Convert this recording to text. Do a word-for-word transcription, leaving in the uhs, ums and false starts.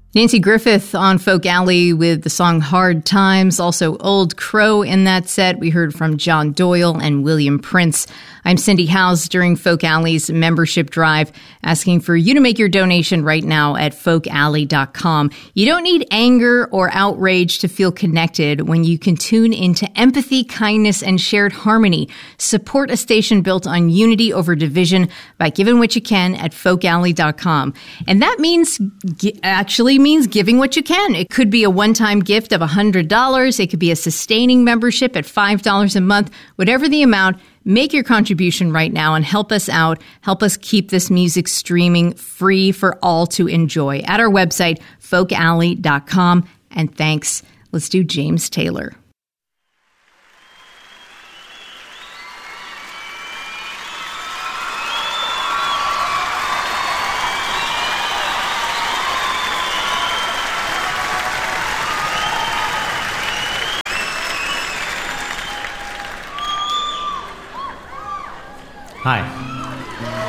Nancy Griffith on Folk Alley with the song Hard Times. Also Old Crow in that set. We heard from John Doyle and William Prince. I'm Cindy Howes during Folk Alley's membership drive, asking for you to make your donation right now at folk alley dot com. You don't need anger or outrage to feel connected when you can tune into empathy, kindness, and shared harmony. Support a station built on unity over division by giving what you can at folk alley dot com. And that means actually means giving what you can. It could be a one-time gift of one hundred dollars. It could be a sustaining membership at five dollars a month. Whatever the amount, make your contribution right now and help us out. Help us keep this music streaming free for all to enjoy at our website, folk alley dot com. And thanks. Let's do James Taylor. Hi.